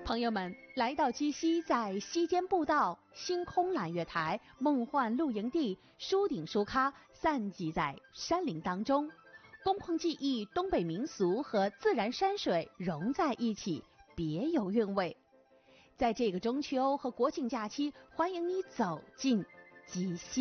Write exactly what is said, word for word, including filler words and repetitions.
朋友们，来到鸡西，在西间步道、星空揽月台、梦幻露营地、书顶书咖散集在山林当中，工矿技艺、东北民俗和自然山水融在一起，别有韵味。在这个中秋和国庆假期，欢迎你走进鸡西。